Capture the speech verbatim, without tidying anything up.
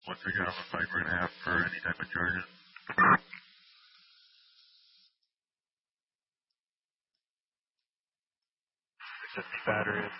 Once we get over fiber and a half for any type of charges. six fifty battery.